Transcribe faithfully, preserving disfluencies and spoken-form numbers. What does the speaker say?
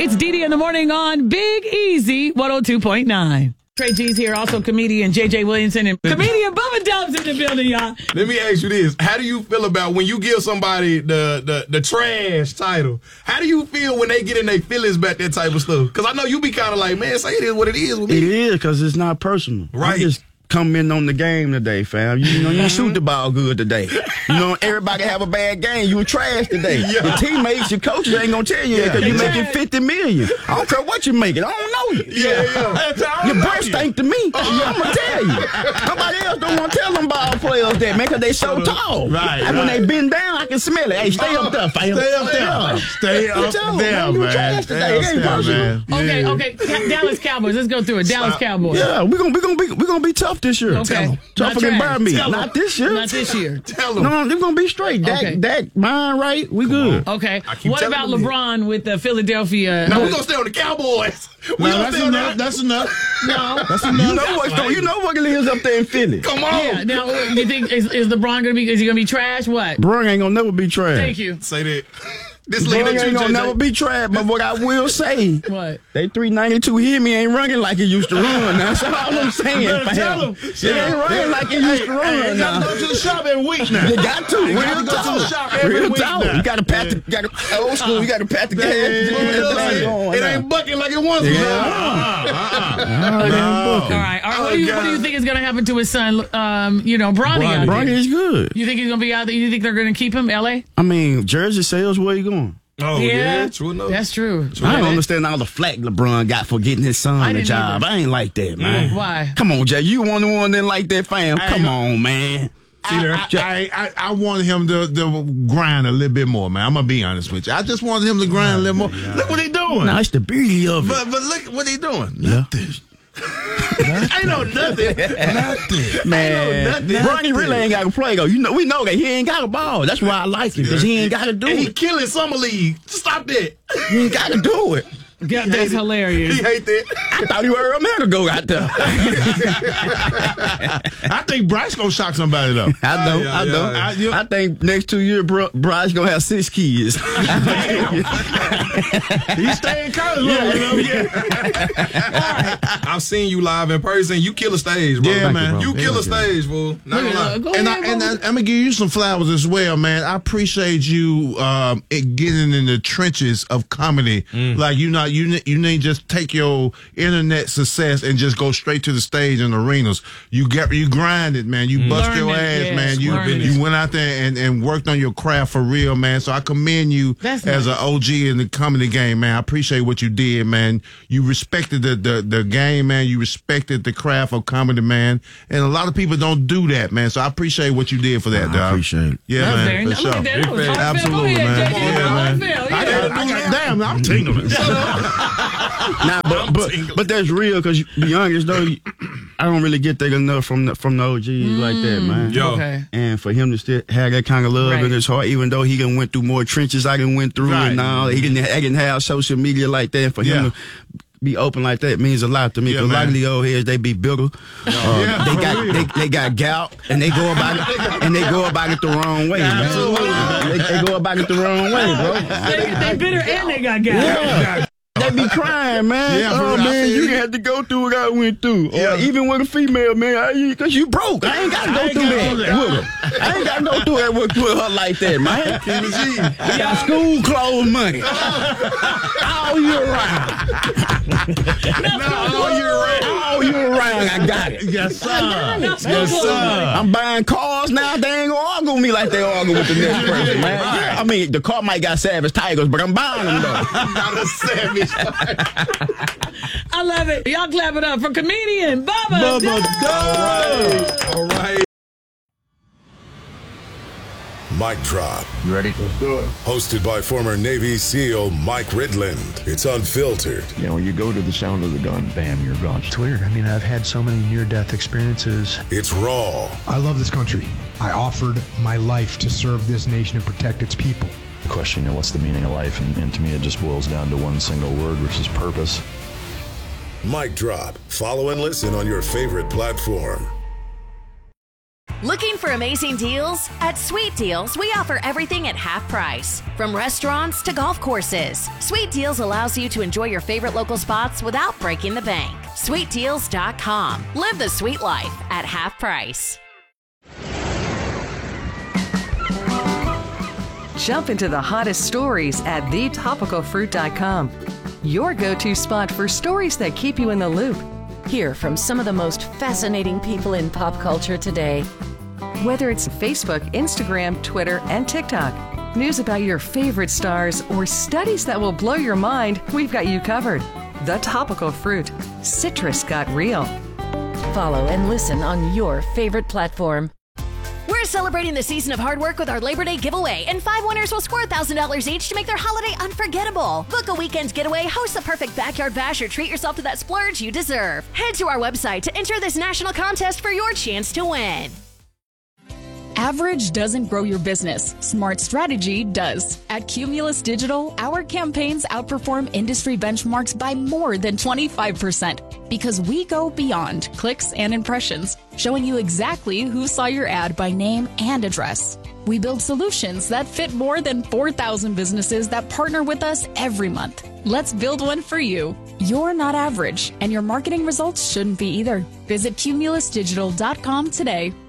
It's Dee Dee in the morning on Big Easy one oh two point nine. Trey G's here, also comedian J J Williamson and comedian Bubba Dubs in the building, y'all. Let me ask you this. How do you feel about when you give somebody the, the, the trash title? How do you feel when they get in their feelings about that type of stuff? Because I know you be kind of like, man, say it is what it is with me. It is, because it's not personal. Right. I just come in on the game today, fam. You, you know, you didn't shoot the ball good today. You know, everybody have a bad game. You were trash today. Yeah. Your teammates, your coaches ain't going to tell you that because yeah. you're making fifty million dollars. I don't care what you're making. I don't know you. Yeah, yeah. Your breath stink to me. I'm going to tell you. Nobody else don't want to tell them ball players that, man, because they so tall. Right, And when right. they bend down, I can smell it. Hey, stay up there, fam. Stay up there. Stay up Tell them, there, man. You were man. trash today. It ain't personal. Okay, okay. Ca- Dallas Cowboys. Let's go through it. Dallas Cowboys. Yeah, we're going we gonna be we gonna be tough this year. Okay. Tougher Not than trash. Burn Me. Tell 'em. Not this year. Not this year. Tell them. No, they're going to be straight. Dak, Okay. Dak, mind right, we good. Okay. I keep What telling about them LeBron with the Philadelphia? Now, we're going to stay on the Cowboys. We No, gonna that's stay on enough. that. That's enough. No. That's You enough. know what's going You know what lives up there in Philly. Come on. Yeah. Now, do you think is, is LeBron going to be? Is he going to be trash? What? Brung ain't going to never be trash. Thank you. Say that. This Brung league ain't that you, going to J J. never be trash, but what I will say, What? they three ninety-two hear me ain't running like it used to run. Now, that's all I'm saying, Better fam. tell 'em. It ain't running like it used to run Hey, you now. gotta go to the shop every week now. You got to. You Real gotta go to the talk. shop every Real week talk. now. You got to pat the, you got to, old school, you got to pat the gas. It, it ain't bucking like it once was. All right. All right. What do you What do you think is going to happen to his son? Um, you know, Bronny. out Brung there? is good. You think he's going to be out there? You think they're going to keep him? L A. I mean, jersey sales, where you going? Oh, yeah. True enough. That's true. I don't understand all the flack LeBron got for getting his son I the didn't job. either. I ain't like that, man. Why? Come on, Jay. You one the one that like that, fam. Come on, man. I, I, I, I wanted him to, to grind a little bit more, man. I'm gonna be honest with you. I just wanted him to grind a little more. Look what he doing. Now, it's the beauty of it. But but look what he doing. Yeah. I know nothing. Nothing. Man, nothing. Bronny really ain't got to play, though. You know, we know that he ain't got a ball. That's why I like him, because he ain't got to do And he it. killing Summer League. Stop that. He ain't got to do it. Yeah, that's hilarious. He hate that. I thought he were America go out there. I think Bryce gonna shock somebody though. I know, yeah, I know. yeah. I, you- I think next two years, bro, Bryce gonna have six kids. He's staying college, yeah, you know. Yeah. I've seen you live in person. You kill a stage, bro. Yeah, Thank man. You, you Yeah, kill a yeah. stage, fool. Not Look gonna lie. at- go And, I, ahead, and I, Bubba. I'm gonna give you some flowers as well, man. I appreciate you um, it getting in the trenches of comedy. Like you not you you need just take your internet success and just go straight to the stage and arenas. You get you grinded, man. You bust Learned your it, ass, yes, man. You learned it. you went out there and, and worked on your craft for real, man. So I commend you That's as nice. an O G in the comedy game, man. I appreciate what you did, man. You respected the, the the game, man. You respected the craft of comedy, man. And a lot of people don't do that, man. So I appreciate what you did for that, I dog. appreciate it. Yeah, That was man. very For nice. sure. Look at that. That was heartfelt. Absolutely, Go ahead, man. J J. Yeah, man. Heartfelt, I yeah. got, I got, damn, I'm tingling. Nah, but but, but that's real, because to be honest though, I don't really get that enough from the, from the O Gs like that, man. Yo. Okay. And for him to still have that kind of love Right. in his heart, even though he done went through more trenches I done went through Right. and all, he didn't, I didn't have social media like that. And for him Yeah. to be open like that means a lot to me. Yeah, Because a lot man. of these old heads, they be bigger. Uh, Yeah, they for got real. they, they got gout, and they go about it and they go about it the wrong way, man. They, they go about it the wrong way, bro. They, they bitter and they got gas. Yeah. They be crying, man. Yeah, for oh, real. I man, feel you you. had to go through what I went through. Yeah. Or even with a female, man, because you broke. I ain't got to go ain't through gotta that do that. with her. I ain't got to go through that with, with her like that, man. You got school clothes money. All year round. all year round. All year round, I got it. Yes, sir. Yes, Yes, sir. I'm buying cars now. They ain't gonna argue with me like they argue with the next person, man. Right. I mean, the car might got Savage Tigers, but I'm buying them though. Not a savage. I love it. Y'all clap it up for comedian Bubba. Dubs. All right. Mic Drop. You ready? Let's do it. Hosted by former Navy SEAL Mike Ridland. It's unfiltered. You know, when you go to the sound of the gun, bam, you're gone. It's weird. I mean, I've had so many near-death experiences. It's raw. I love this country. I offered my life to serve this nation and protect its people. The question, you know, what's the meaning of life? And, and to me, it just boils down to one single word, which is purpose. Mic Drop. Follow and listen on your favorite platform. Looking for amazing deals? At Sweet Deals, we offer everything at half price. From restaurants to golf courses, Sweet Deals allows you to enjoy your favorite local spots without breaking the bank. sweet deals dot com. Live the sweet life at half price. Jump into the hottest stories at the topical fruit dot com. Your go-to spot for stories that keep you in the loop. Hear from some of the most fascinating people in pop culture today. Whether it's Facebook, Instagram, Twitter, and TikTok, news about your favorite stars, or studies that will blow your mind, we've got you covered. The Topical Fruit. Citrus got real. Follow and listen on your favorite platform. We're celebrating the season of hard work with our Labor Day giveaway, and five winners will score one thousand dollars each to make their holiday unforgettable. Book a weekend getaway, host the perfect backyard bash, or treat yourself to that splurge you deserve. Head to our website to enter this national contest for your chance to win. Average doesn't grow your business. Smart strategy does. At Cumulus Digital, our campaigns outperform industry benchmarks by more than twenty-five percent because we go beyond clicks and impressions, showing you exactly who saw your ad by name and address. We build solutions that fit more than four thousand businesses that partner with us every month. Let's build one for you. You're not average, and your marketing results shouldn't be either. Visit cumulus digital dot com today.